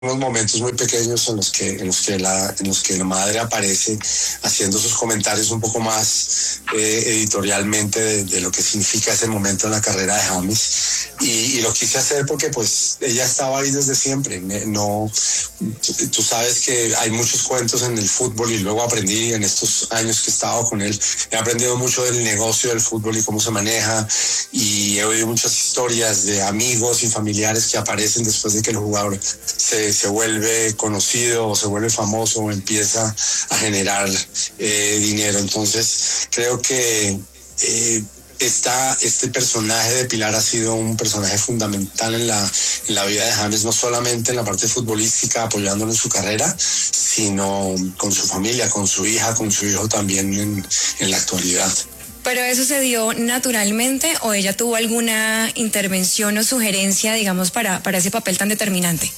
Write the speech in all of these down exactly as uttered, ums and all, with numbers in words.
unos momentos muy pequeños en los que en los que la en los que la madre aparece haciendo sus comentarios un poco más eh, editorialmente de, de lo que significa ese momento en la carrera de James, y, y lo quise hacer porque pues ella estaba ahí desde siempre. No, tú sabes que hay muchos cuentos en el fútbol, y luego aprendí en estos años que he estado con él, he aprendido mucho del negocio del fútbol y cómo se maneja, y he oído muchas historias de amigos y familiares que aparecen después de que el jugador se se vuelve conocido o se vuelve famoso o empieza a generar eh, dinero. Entonces creo que eh, esta, este personaje de Pilar ha sido un personaje fundamental en la, en la vida de James, no solamente en la parte futbolística, apoyándolo en su carrera, sino con su familia, con su hija, con su hijo también en, en la actualidad. ¿Pero eso se dio naturalmente o ella tuvo alguna intervención o sugerencia, digamos, para, para ese papel tan determinante?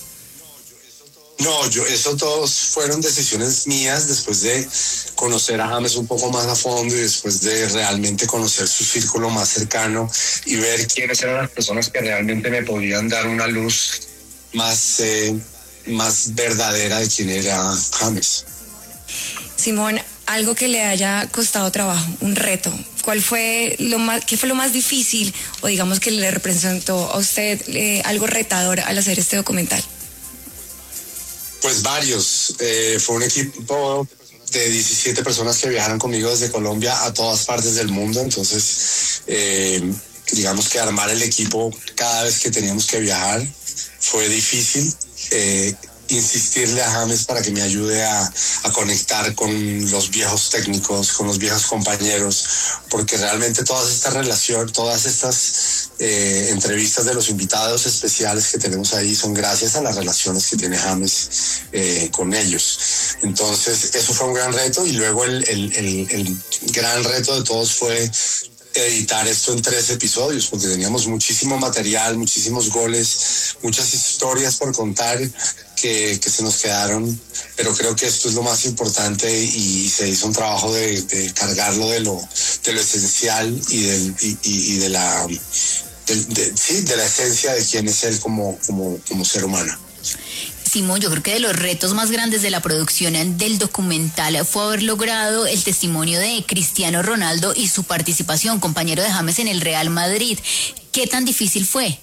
No, yo, eso todos fueron decisiones mías después de conocer a James un poco más a fondo y después de realmente conocer su círculo más cercano y ver quiénes eran las personas que realmente me podían dar una luz más, eh, más verdadera de quién era James. Simón, algo que le haya costado trabajo, un reto. ¿Cuál fue lo más, qué fue lo más difícil o digamos que le representó a usted eh, algo retador al hacer este documental? Pues varios. Eh, fue un equipo de diecisiete personas que viajaron conmigo desde Colombia a todas partes del mundo. Entonces, eh, digamos que armar el equipo cada vez que teníamos que viajar fue difícil. Eh, insistirle a James para que me ayude a, a conectar con los viejos técnicos, con los viejos compañeros, porque realmente todas estas relaciones, todas estas eh, entrevistas de los invitados especiales que tenemos ahí son gracias a las relaciones que tiene James eh, con ellos. Entonces eso fue un gran reto, y luego el, el, el, el gran reto de todos fue editar esto en tres episodios, porque teníamos muchísimo material, muchísimos goles, muchas historias por contar que, que se nos quedaron, pero creo que esto es lo más importante, y se hizo un trabajo de, de cargarlo de lo, de lo esencial y, del, y, y de la de, de, sí, de la esencia de quién es él como, como, como ser humano. Simón, yo creo que de los retos más grandes de la producción del documental fue haber logrado el testimonio de Cristiano Ronaldo y su participación, compañero de James en el Real Madrid. ¿Qué tan difícil fue?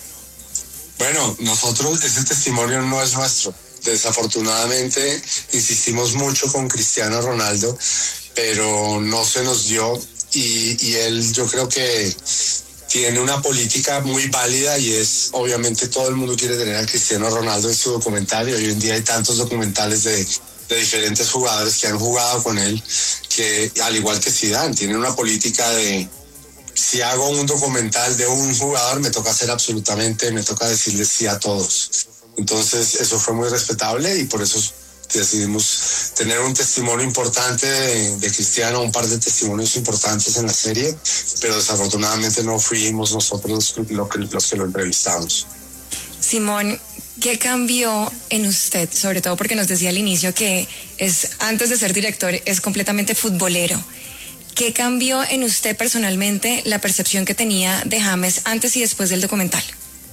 Bueno, nosotros, ese testimonio no es nuestro. Desafortunadamente insistimos mucho con Cristiano Ronaldo, pero no se nos dio, y, y él, yo creo que tiene una política muy válida, y es, obviamente todo el mundo quiere tener a Cristiano Ronaldo en su documental, y hoy en día hay tantos documentales de, de diferentes jugadores que han jugado con él, que al igual que Zidane, tiene una política de: si hago un documental de un jugador, me toca hacer absolutamente, me toca decirle sí a todos. Entonces eso fue muy respetable, y por eso decidimos tener un testimonio importante de, de Cristiano, un par de testimonios importantes en la serie, pero desafortunadamente no fuimos nosotros los que, los que lo entrevistamos. Simón, ¿qué cambió en usted? Sobre todo porque nos decía al inicio que es, antes de ser director, es completamente futbolero. ¿Qué cambió en usted personalmente la percepción que tenía de James antes y después del documental?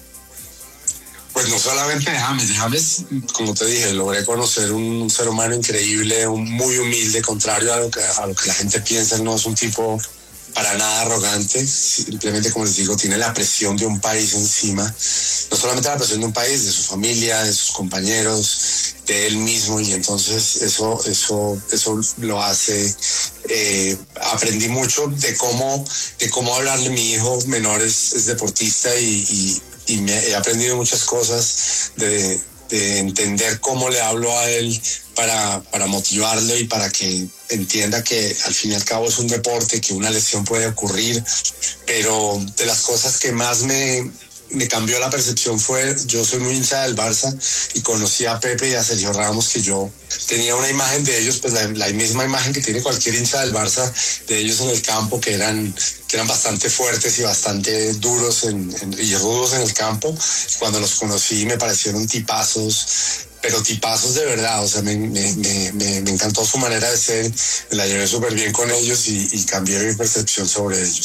Pues no solamente de James, de James, como te dije, logré conocer un ser humano increíble, un, muy humilde, contrario a lo, que, a lo que la gente piensa. No es un tipo para nada arrogante, simplemente, como les digo, tiene la presión de un país encima, no solamente la presión de un país, de su familia, de sus compañeros, de él mismo, y entonces eso, eso, eso lo hace. Eh, aprendí mucho de cómo, de cómo hablarle. Mi hijo menor es, es deportista, y, y y me he aprendido muchas cosas de, de entender cómo le hablo a él para, para motivarlo y para que entienda que al fin y al cabo es un deporte, que una lesión puede ocurrir, pero de las cosas que más me, me cambió la percepción fue: yo soy muy hincha del Barça, y conocí a Pepe y a Sergio Ramos, que yo tenía una imagen de ellos, pues la, la misma imagen que tiene cualquier hincha del Barça, de ellos en el campo, que eran, que eran bastante fuertes y bastante duros en, en, y rudos en el campo. Cuando los conocí me parecieron tipazos, pero tipazos de verdad. O sea, me, me, me, me encantó su manera de ser, me la llevé súper bien con ellos, y, y cambié mi percepción sobre ellos.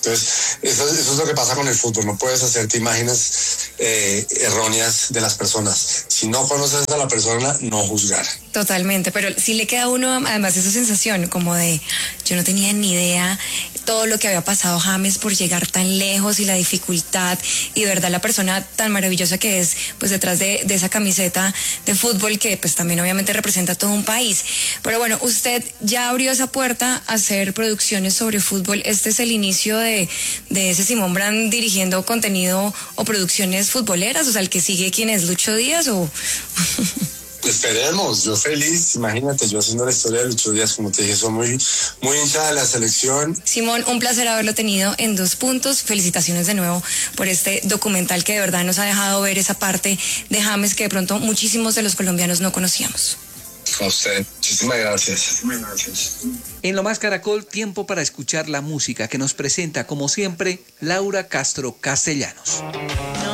Entonces, eso, eso es lo que pasa con el fútbol. No puedes hacerte imágenes eh, erróneas de las personas. Si no conoces a la persona, no juzgar. Totalmente, pero sí le queda a uno además esa sensación como de yo no tenía ni idea todo lo que había pasado James por llegar tan lejos y la dificultad y de verdad la persona tan maravillosa que es pues detrás de, de esa camiseta de fútbol que pues también obviamente representa a todo un país. Pero bueno, usted ya abrió esa puerta a hacer producciones sobre fútbol. Este es el inicio de, de ese Simón Brand dirigiendo contenido o producciones futboleras, o sea, el que sigue quién es, Lucho Díaz o... Esperemos, yo feliz, imagínate, yo haciendo la historia de Lucho Díaz, como te dije, soy muy, muy hincha de la selección. Simón, un placer haberlo tenido en Dos Puntos, felicitaciones de nuevo por este documental que de verdad nos ha dejado ver esa parte de James que de pronto muchísimos de los colombianos no conocíamos. A usted, muchísimas gracias. Muchísimas gracias. En Lo Más Caracol, tiempo para escuchar la música que nos presenta, como siempre, Laura Castro Castellanos.